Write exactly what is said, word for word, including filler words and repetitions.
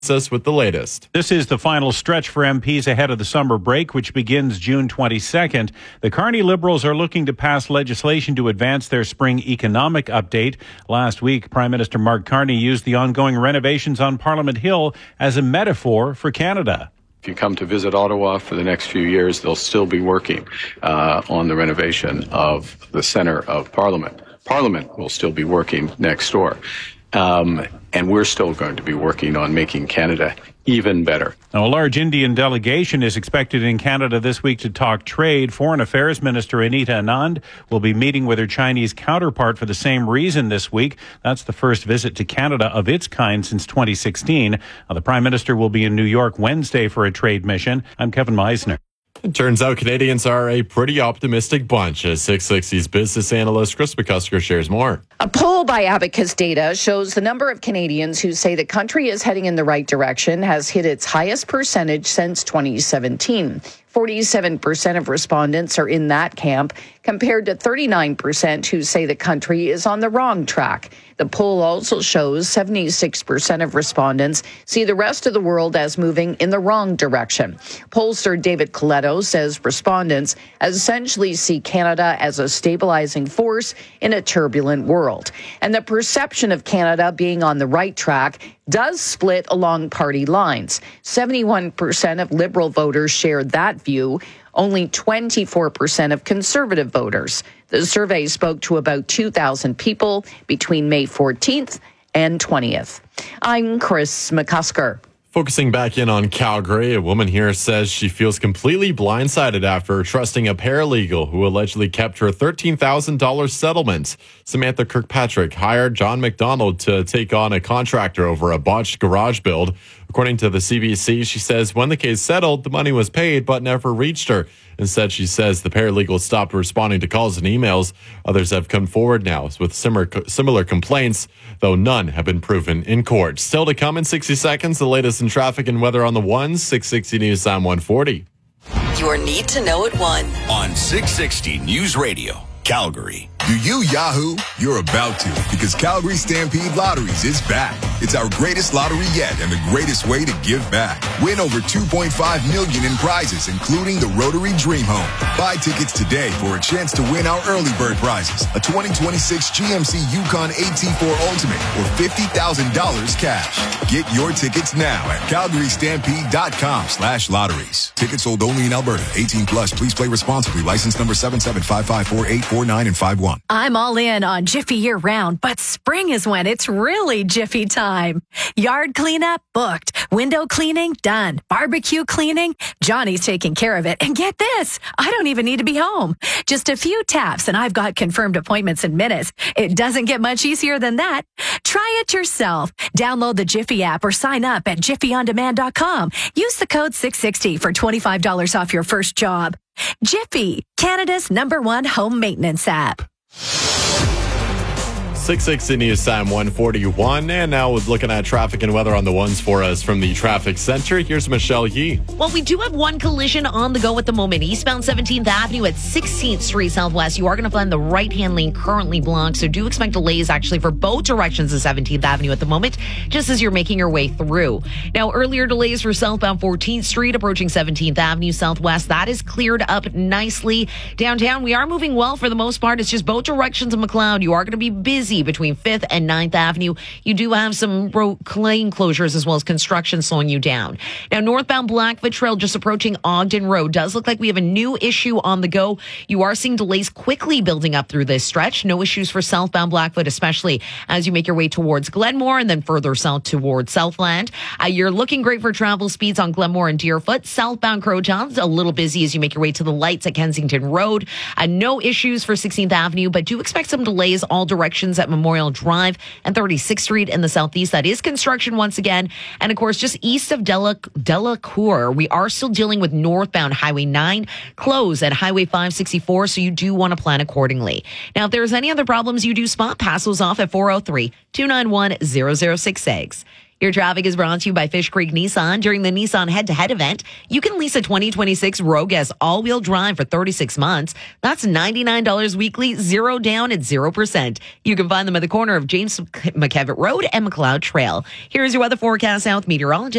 us with the latest. This is the final stretch for M Ps ahead of the summer break, which begins June twenty-second. The Carney Liberals are looking to pass legislation to advance their spring economic update. Last week, Prime Minister Mark Carney used the ongoing renovations on Parliament Hill as a metaphor for Canada. If you come to visit Ottawa for the next few years, they'll still be working uh, on the renovation of the centre of Parliament. Parliament will still be working next door. Um, and we're still going to be working on making Canada even better. Now, a large Indian delegation is expected in Canada this week to talk trade. Foreign Affairs Minister Anita Anand will be meeting with her Chinese counterpart for the same reason this week. That's the first visit to Canada of its kind since twenty sixteen. Now, the Prime Minister will be in New York Wednesday for a trade mission. I'm Kevin Meisner. It turns out Canadians are a pretty optimistic bunch, as six sixty's business analyst Chris McCusker shares more. A poll by Abacus Data shows the number of Canadians who say the country is heading in the right direction has hit its highest percentage since twenty seventeen. forty-seven percent of respondents are in that camp, compared to thirty-nine percent who say the country is on the wrong track. The poll also shows seventy-six percent of respondents see the rest of the world as moving in the wrong direction. Pollster David Coletto says respondents essentially see Canada as a stabilizing force in a turbulent world. And the perception of Canada being on the right track does split along party lines. seventy-one percent of Liberal voters shared that view, only twenty-four percent of Conservative voters. The survey spoke to about two thousand people between May fourteenth and twentieth. I'm Chris McCusker. Focusing back in on Calgary, a woman here says she feels completely blindsided after trusting a paralegal who allegedly kept her thirteen thousand dollars settlement. Samantha Kirkpatrick hired John McDonald to take on a contractor over a botched garage build. According to the C B C, she says when the case settled, the money was paid but never reached her. Instead, she says the paralegal stopped responding to calls and emails. Others have come forward now with similar, similar complaints, though none have been proven in court. Still to come in sixty seconds, the latest in traffic and weather on the ones, six sixty News Sam one forty. Your Need to Know at one. On six sixty News Radio, Calgary. Do you Yahoo? You're about to, because Calgary Stampede Lotteries is back. It's our greatest lottery yet and the greatest way to give back. Win over two point five million dollars in prizes, including the Rotary Dream Home. Buy tickets today for a chance to win our early bird prizes, a twenty twenty-six G M C Yukon A T four Ultimate, or fifty thousand dollars cash. Get your tickets now at calgarystampede.com slash lotteries. Tickets sold only in Alberta. eighteen plus. Please play responsibly. License number seven seven five five four eight four nine and five one. I'm all in on Jiffy year-round, but spring is when it's really Jiffy time. Yard cleanup, booked. Window cleaning, done. Barbecue cleaning, Johnny's taking care of it. And get this, I don't even need to be home. Just a few taps and I've got confirmed appointments in minutes. It doesn't get much easier than that. Try it yourself. Download the Jiffy app or sign up at jiffy on demand dot com. Use the code six sixty for twenty-five dollars off your first job. Jiffy, Canada's number one home maintenance app. six sixty News Sam one forty-one, and now with looking at traffic and weather on the ones for us from the traffic center. Here's Michelle Yee. Well, we do have one collision on the go at the moment. Eastbound seventeenth Avenue at sixteenth Street Southwest. You are going to find the right-hand lane currently blocked, so do expect delays actually for both directions of seventeenth Avenue at the moment, just as you're making your way through. Now, earlier delays for southbound fourteenth Street approaching seventeenth Avenue Southwest. That is cleared up nicely. Downtown, we are moving well for the most part. It's just both directions of McLeod. You are going to be busy between fifth and ninth Avenue. You do have some road lane closures as well as construction slowing you down. Now, northbound Blackfoot Trail just approaching Ogden Road. Does look like we have a new issue on the go. You are seeing delays quickly building up through this stretch. No issues for southbound Blackfoot, especially as you make your way towards Glenmore and then further south towards Southland. Uh, you're looking great for travel speeds on Glenmore and Deerfoot. Southbound Crowtown's a little busy as you make your way to the lights at Kensington Road. Uh, no issues for sixteenth Avenue, but do expect some delays all directions at Memorial Drive and thirty-sixth Street in the southeast. That is construction once again. And of course, just east of Dela, Delacour, we are still dealing with northbound Highway nine, close at Highway five sixty-four, so you do want to plan accordingly. Now, if there's any other problems you do spot, pass those off at four oh three, two nine one, zero zero six six. Your traffic is brought to you by Fish Creek Nissan. During the Nissan head-to-head event, you can lease a twenty twenty-six Rogue S all-wheel drive for thirty-six months. That's ninety-nine dollars weekly, zero down at zero percent. You can find them at the corner of James McKevitt Road and McLeod Trail. Here's your weather forecast, South Meteorologist